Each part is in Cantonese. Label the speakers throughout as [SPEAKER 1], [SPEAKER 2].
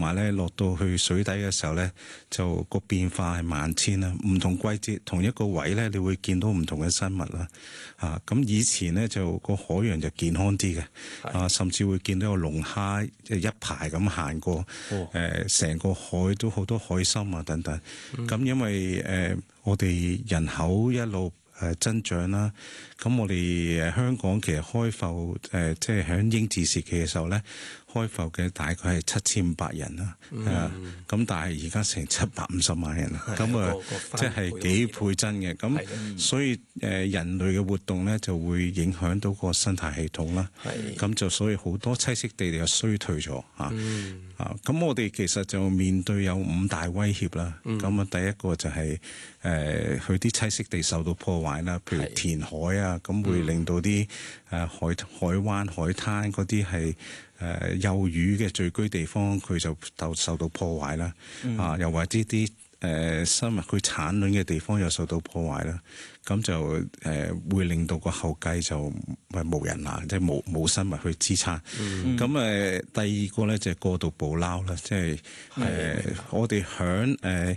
[SPEAKER 1] 埋咧落到去水底嘅時候咧，就個變化係萬千啦。唔同季節同一個位咧，你會見到唔同嘅生物啦。咁以前咧就個海洋就健康啲嘅，甚至會見到有龍蝦一排咁行過，成個海都好多海參啊等等。咁因為我哋人口一路增長啦，咁我哋香港其實開埠即係喺英治時期嘅時候咧，開埠嘅大概係7500人啦，咁但係而家成750萬人啦，咁即係幾倍增嘅，咁所以人類嘅活動咧就會影響到個生態系統啦，咁就所以好多棲息地就衰退咗咁我哋其實就面對有5大威脅啦，咁第一個就係佢啲棲息地受到破壞啦，譬如填海啊，咁會令到啲海灣、海灘嗰啲係幼魚嘅聚居地方，佢就受到破壞啦。又或者啲生物佢產卵嘅地方又受到破壞啦。咁就會令到個後繼就無人啦，即係冇生物去支撐。咁第二個咧就係過度捕撈啦，即係我哋響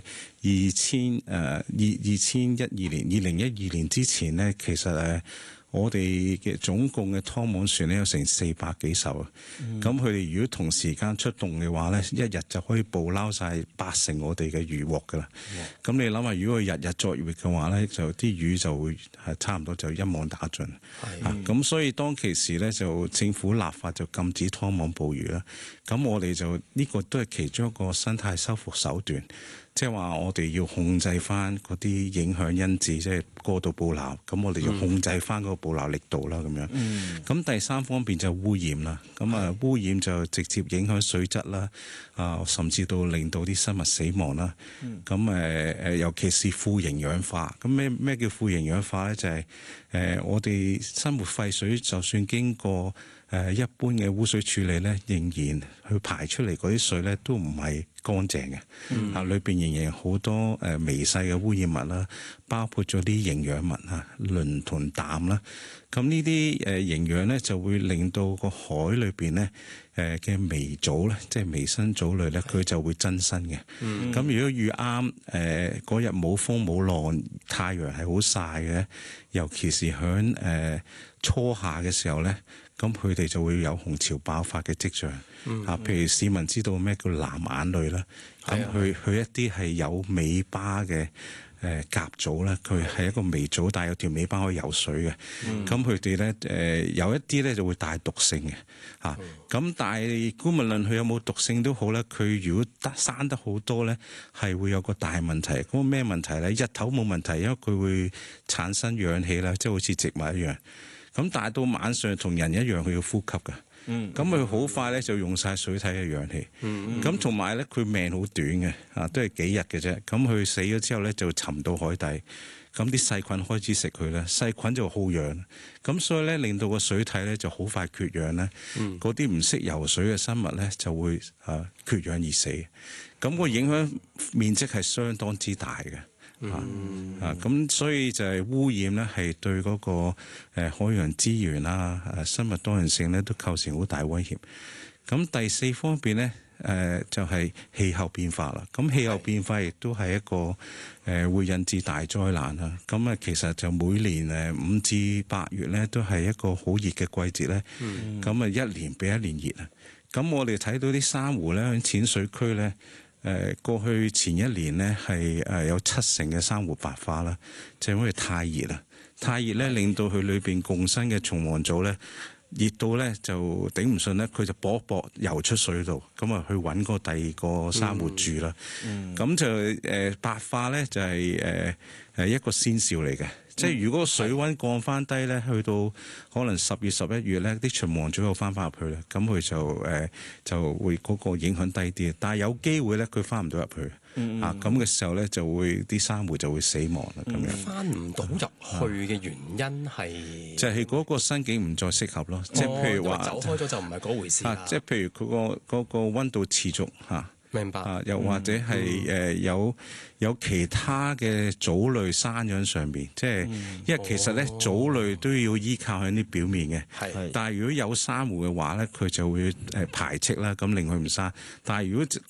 [SPEAKER 1] 2012年、2012年之前咧，其實我哋嘅總共嘅拖網船咧有成400幾艘啊！咁佢哋如果同時間出動嘅話咧，一日就可以捕撈晒80%我哋嘅漁獲噶啦。咁你諗下，如果佢日日作業嘅話咧，就啲魚就會係差唔多就一網打盡。咁所以當其時咧，就政府立法就禁止拖網捕魚啦。咁我哋就呢個都係其中一個生態修復手段。即係話我哋要控制翻嗰啲影響因子，即係過度捕撈，咁我哋要控制翻嗰個捕撈力度啦，咁樣。咁第三方面就污染啦，咁污染就直接影響水質啦，甚至到令到啲生物死亡啦。咁尤其是富營養化。咁咩叫富營養化咧？就係我哋生活廢水，就算經過一般嘅污水處理咧，仍然去排出嚟嗰啲水咧，都唔係乾淨嘅。裏邊仍然好多微細嘅污染物啦，包括咗啲營養物磷同氮啦。咁呢啲營養咧就會令到個海裏邊咧嘅微藻咧，即係微生藻類咧，佢就會增生嘅。咁如果遇啱嗰日冇風冇浪，太陽係好曬嘅，尤其是響初夏嘅時候咧，咁佢哋就會有紅潮爆發嘅跡象。譬如市民知道咩叫藍眼淚啦，咁佢一啲係有尾巴嘅甲藻咧，佢係一個微藻，但係有條尾巴可以游水嘅。咁佢哋咧有一啲咧就會帶毒性嘅。咁但係姑勿論佢有冇毒性都好咧，佢如果生得好多咧，係會有個大問題。嗰個咩問題咧？日頭冇問題，因為佢會產生氧氣啦，即係好似植物一樣。咁但係到晚上同人一樣，佢要呼吸㗎。咁佢好快咧就用晒水體嘅氧氣。咁同埋咧，佢命好短嘅，都係幾日嘅啫。咁佢死咗之後咧，就沉到海底。咁啲細菌開始食佢咧，細菌就好氧。咁所以咧，令到個水體咧就好快缺氧咧。嗰啲唔識游水嘅生物咧就會缺氧而死。咁個影響面積係相當之大嘅。咁所以就係污染咧，係對嗰個海洋資源啦、生物多樣性咧都構成好大威脅。咁第四方面咧，就係氣候變化啦。咁氣候變化亦都係一個會引致大災難啦。咁其實就每年5至8月咧都係一個好熱嘅季節咧。咁一年比一年熱啊。咁我哋睇到啲珊瑚咧喺淺水區咧。過去前一年呢，係有70%嘅珊瑚白化啦，就因為太熱啦，太熱咧令到佢裏邊共生嘅蟲黃藻咧熱到咧就頂唔順咧，佢就搏一搏游出水度，咁去揾個第二個珊瑚住啦。咁就白化咧就係一個先兆嚟嘅。即係如果水溫降翻低咧，去到可能10月、11月咧，啲循環組又翻入去咧，咁佢就會嗰個影響低啲。但係有機會咧，佢翻唔到入去咁嘅時候咧，就會啲珊瑚就會死亡啦。咁樣
[SPEAKER 2] 翻唔到入去嘅原因係
[SPEAKER 1] 就係嗰個生境唔再適合咯。即係譬如話
[SPEAKER 2] 走開咗就唔係嗰回事啦。
[SPEAKER 1] 即係譬如佢嗰個溫度持續
[SPEAKER 2] 明白。
[SPEAKER 1] 又或者係有其他嘅藻類生喺上邊，即係因為其實咧藻類都要依靠喺啲表面嘅。但係如果有珊瑚嘅話咧，佢就會排斥啦，咁令佢唔生。但係如果